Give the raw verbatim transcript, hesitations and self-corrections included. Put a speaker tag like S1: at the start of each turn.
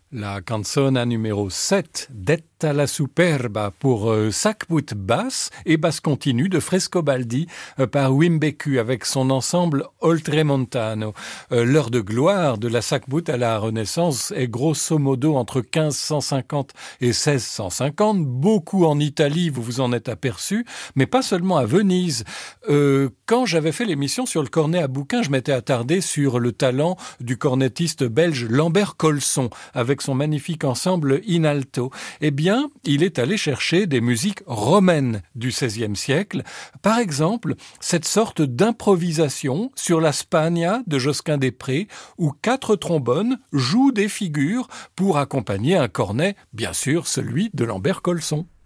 S1: La canzone numéro sept, Detta la Superba, pour euh, sac-bout basse et basse continue de Frescobaldi euh, par Wim Beccu avec son ensemble Oltremontano. Euh, l'heure de gloire de la sac-bout à la Renaissance est grosso modo entre quinze cent cinquante et seize cent cinquante, beaucoup en Italie, vous vous en êtes aperçu, mais pas seulement à Venise. Euh, quand j'avais fait l'émission sur le cornet à bouquin, je m'étais attardé sur le talent du cornettiste belge Lambert Colson, avec son magnifique ensemble in alto. Eh bien, il est allé chercher des musiques romaines du seizième siècle. Par exemple, cette sorte d'improvisation sur la Spagna de Josquin des Prés, où quatre trombones jouent des figures pour accompagner un cornet, bien sûr celui de Lambert Colson.